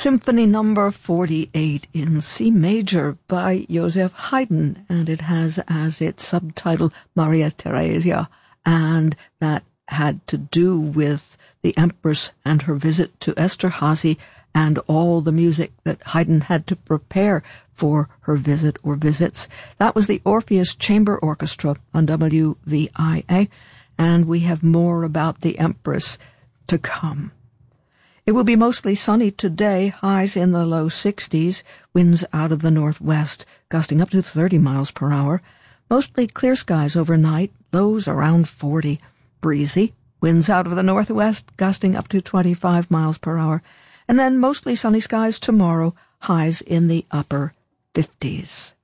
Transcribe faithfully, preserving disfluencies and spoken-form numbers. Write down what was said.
Symphony Number forty-eight in C major by Joseph Haydn, and it has as its subtitle Maria Theresia, and that had to do with the Empress and her visit to Esterhazy and all the music that Haydn had to prepare for her visit or visits. That was the Orpheus Chamber Orchestra on W V I A, and we have more about the Empress to come. It will be mostly sunny today, highs in the low sixties, winds out of the northwest, gusting up to thirty miles per hour. Mostly clear skies overnight, lows around forty. Breezy, winds out of the northwest, gusting up to twenty-five miles per hour. And then mostly sunny skies tomorrow, highs in the upper fifties.